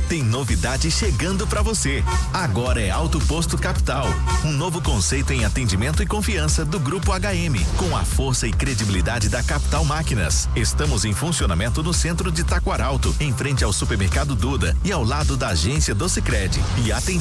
tem novidade chegando para você. Agora é Auto Posto Capital, um novo conceito em atendimento e confiança do Grupo HM, com a força e credibilidade da Capital Máquinas. Estamos em funcionamento no centro de Taquaralto, em frente ao supermercado Duda e ao lado da agência do Sicredi. E atenção